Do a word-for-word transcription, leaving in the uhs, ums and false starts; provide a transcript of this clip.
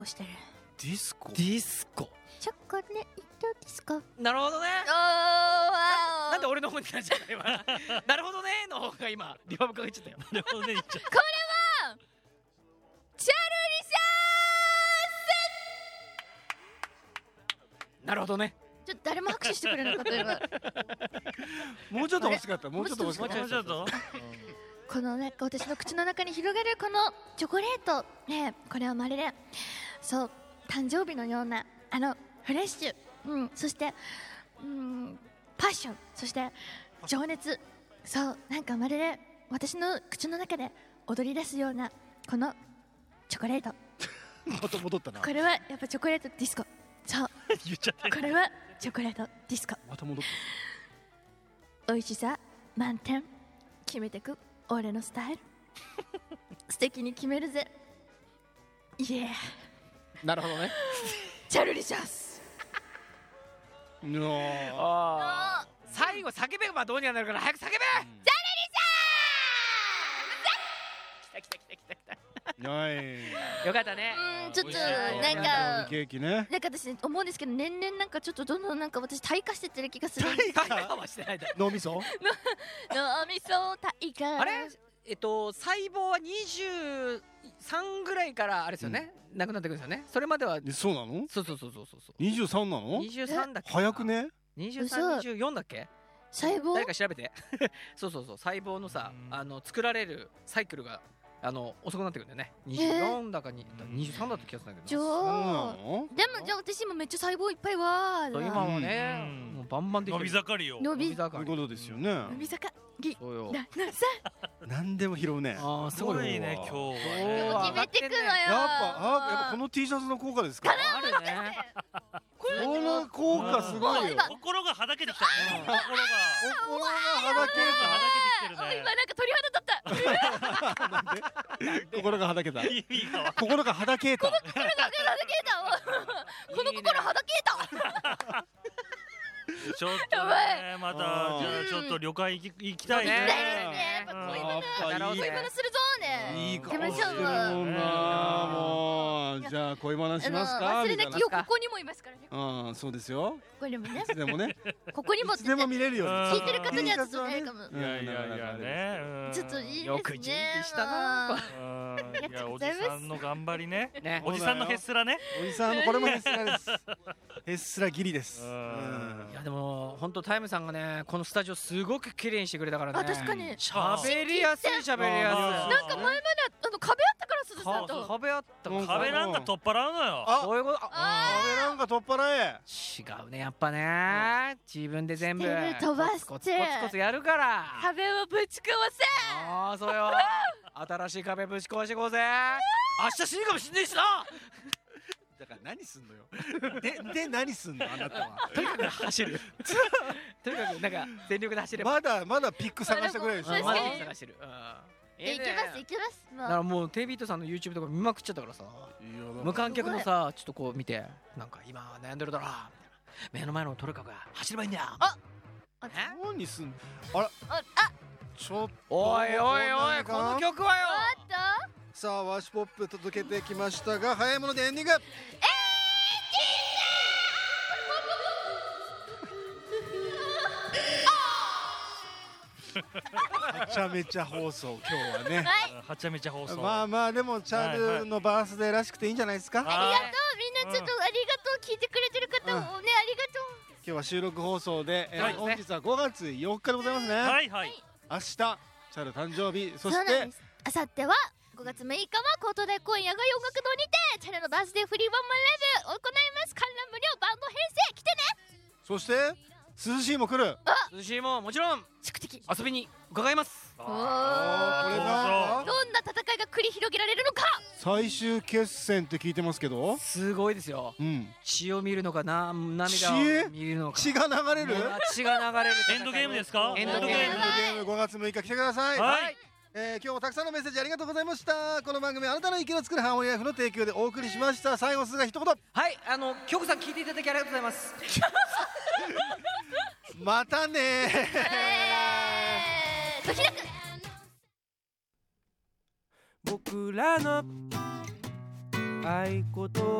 してる。 ディスコディスコ。 チョコレートディスコ。 なるほどね。 おーわなんで俺の方になっちゃった今なるほどねの方が今リバーブかけちゃったよ。 なるほどね、言っちゃっこれはチャルリシなるほどね。 ャーちょっと誰も拍手してくれなかった今。 もうちょっと欲しかったもうちょっと欲しかったた。もうちょっと。 このね私の口の中に広がるこのチョコレートね、これはまるでそう誕生日のようなあのフレッシュ、うん、そしてうんパッション、そして情熱、そうなんかまるで私の口の中で踊り出すようなこのチョコレート。 また戻ったなこれはやっぱチョコレートディスコ。そう言っちゃってる。 これはチョコレートディスコ。 また戻っ美味しさ満点、決めてく俺のスタイル素敵に決めるぜイエー。 なるほどね。 チャルリシャス。 たうわあー最後叫べばどうにかなるから早く叫べ。チャルリシャー。来た来た来た来た来ーはいた。よかったね。 うんちょっと美味しいなんかケーキねなんか私思うんですけど、年々なんかちょっとどんどんなんか私退化してってる気がする。 退化会話はしてないだろ。 脳みそ脳みそ退化。 あれえっと細胞はにじゅうさんぐらいからあれですよね、なくなってくるんですよね。それまではえそうなのそうそうそうそうそうそうにじゅうさんなのにじゅうさんだっけ。 早くねにじゅうさん、にじゅうよんだっけ。 細胞誰か調べてそうそうそう細胞のさうんあの作られるサイクルがあの遅くなってくるんだよね。にじゅうよんだかにうんにじゅうさんだった気がするんだけじゃどそうなあのでもじゃあ私今めっちゃ細胞いっぱいわーそう今はねうんもうバンバンでき伸てる。 び盛りよ。 伸び伸び盛りそういうことですよね伸び盛りそうよ。 ななさ何でも拾うねああすごいね、今日は今日ね。 は決めてくのよ。 やっぱあやっぱこの T シャツの効果ですかあるね。 この効果すごいよ今心がはだけてきたね。心が。 心がはだけはだけてきてるね。 今なんか鳥肌立った。 た心がはだけた意味がわ心がはだけたはだけた。この心はだけた。 ちょっとやね、またじあーゃあちょっと旅館行き行きたいねねね。 やっぱ恋バナやっぱいい恋バナするぞね。 いい顔してる行きましょうもんなもうじゃあ恋バナしますか忘れなきよみたいなここにもいますからね。こうんそうですよこにもねい。つでもねここにもいつでも見れるように聞いてる方にはちょっとねかも。 うんいやいやいやね。うんちょっといいですね。 よく準備したなうんありいやおじがとうございますさんの頑張りね。 ねおじさんのへっすらね。 おじさんのこれもへっすらですへっすらギリですううんんいやでも本当タイムさんがねこのスタジオすごく綺麗にしてくれたからね。 あ確かに。 喋りやすい喋りやあすい。 なんか前まであの壁あったから鈴さんと。 壁あったもん。 壁なんか取っ払うのよ。 あそういうこと。あ壁なんか取っ払え違うねやっぱね自分で全部捨てる飛ばしてコツコツコツコツやるから。 壁をぶち壊せ。 ああそうよ。新しい壁ぶち壊していこうぜ。明日死ぬかもしんねえしな。 だから何すんのよでで何すんのあなたはとにかく走る。とにかくなんか全力で走れば。 まだまだピック探したぐらいでしょ確かにまだ探してる。うん行きます行きます。 だからもうテイビートさんの YouTube とか見まくっちゃったからさ無観客のさちょっとこう見てなんか今悩んでるだろみたいな目の前のトルカが走ればいいんだよ。 あえ何すんのあらあちょっとおいおいおいこの曲はよ。 あった。 さあワッシュポップ届けてきましたが早いものでエンディングはちゃめちゃ放送今日はねはちゃめちゃ放送。 まあまあでもチャールのバースデーらしくていいんじゃないですか今ありがとうみんなちょっとありがとう聞いてくれてる方もねありがと日は収録放送で、えーはい本日はごがつよっかでございますね、 はいはい。 明日チャール誕生日う。 そしてそうなんです。あさってはごがつむいかは高等大公園野外音楽堂にてチャレのバースデーフリーワンマンライブを行います。観覧無料バンド編成来てね。 そして涼しいも来る涼しいももちろん宿敵。 遊びに伺います。 おこれーがどんな戦いが繰り広げられるのか。 最終決戦って聞いてますけどすごいですよ。 うん血を見るのかな涙を血見るのか。 血が流れる血が流れる戦い。 エンドゲームですかエンドゲーム。 エンドゲームごがつむいか来てください、 はい。 えー今日もたくさんのメッセージありがとうございましたこの番組あなたの息の作るハーモニーライフの提供でお送りしました最後すが一言はいあの京子さん聞いていただきありがとうございます。 またねーえーと開く。 僕らの合言